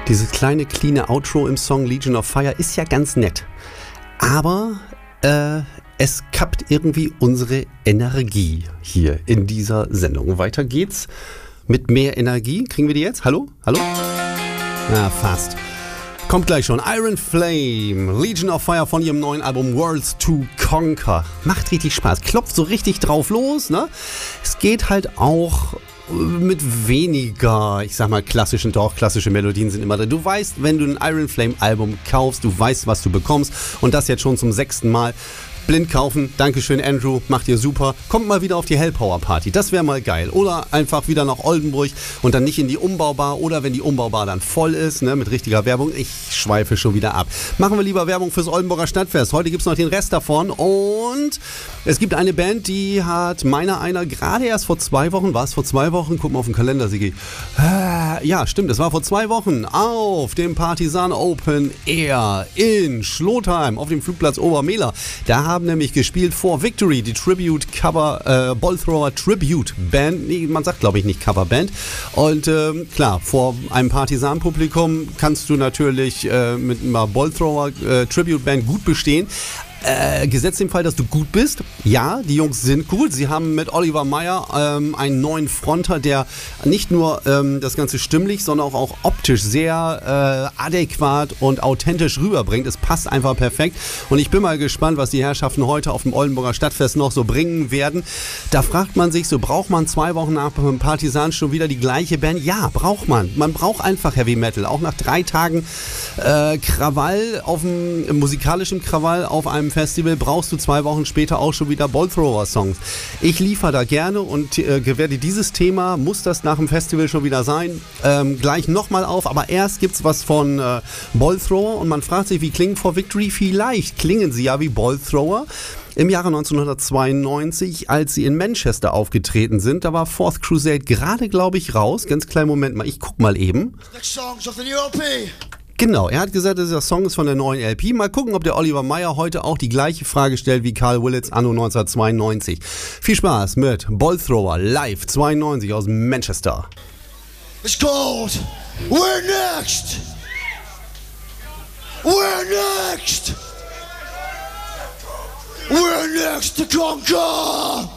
Dieses kleine, cleane Outro im Song Legion of Fire ist ja ganz nett. Aber es kappt irgendwie unsere Energie hier in dieser Sendung. Weiter geht's mit mehr Energie. Kriegen wir die jetzt? Hallo? Hallo? Na, fast. Kommt gleich schon. Iron Flame, Legion of Fire von ihrem neuen Album Worlds to Conquer. Macht richtig Spaß. Klopft so richtig drauf los, ne? Es geht halt auch mit weniger, ich sag mal, klassische Melodien sind immer da. Du weißt, wenn du ein Iron Flame Album kaufst, du weißt, was du bekommst. Und das jetzt schon zum 6. Mal. Blind kaufen. Dankeschön, Andrew. Macht ihr super. Kommt mal wieder auf die Hellpower Party. Das wäre mal geil. Oder einfach wieder nach Oldenburg und dann nicht in die Umbaubar. Oder wenn die Umbaubar dann voll ist, ne, mit richtiger Werbung. Ich schweife schon wieder ab. Machen wir lieber Werbung fürs Oldenburger Stadtfest. Heute gibt es noch den Rest davon. Und es gibt eine Band, die hat einer gerade erst vor 2 Wochen, war es vor 2 Wochen? Guck mal auf den Kalender, Sigi. Ja, stimmt, es war vor 2 Wochen auf dem Partisan Open Air in Schlotheim auf dem Flugplatz Obermehler. Da haben nämlich gespielt For Victory, die Ballthrower Tribute Band. Nee, man sagt, glaube ich, nicht Coverband. Und klar, vor einem Partisan-Publikum kannst du natürlich mit einer Ballthrower Tribute Band gut bestehen. Gesetzt im Fall, dass du gut bist. Ja, die Jungs sind gut. Sie haben mit Oliver Meyer einen neuen Fronter, der nicht nur das Ganze stimmlich, sondern auch optisch sehr adäquat und authentisch rüberbringt. Es passt einfach perfekt. Und ich bin mal gespannt, was die Herrschaften heute auf dem Oldenburger Stadtfest noch so bringen werden. Da fragt man sich so, braucht man 2 Wochen nach dem Partisan schon wieder die gleiche Band? Ja, braucht man. Man braucht einfach Heavy Metal. Auch nach 3 Tagen Krawall, musikalischem Krawall auf einem Festival brauchst du 2 Wochen später auch schon wieder Ballthrower-Songs. Ich liefere da gerne und werde dieses Thema, muss das nach dem Festival schon wieder sein, gleich nochmal auf. Aber erst gibt's was von Ballthrower und man fragt sich, wie klingen For Victory? Vielleicht klingen sie ja wie Ballthrower. Im Jahre 1992, als sie in Manchester aufgetreten sind, da war Fourth Crusade gerade, glaube ich, raus. Ganz kleinen Moment mal, ich guck mal eben. Genau, er hat gesagt, dieser Song ist von der neuen LP. Mal gucken, ob der Oliver Meyer heute auch die gleiche Frage stellt wie Carl Willits anno 1992. Viel Spaß mit Ballthrower live 92 aus Manchester. It's called We're Next! We're next! We're next to conquer!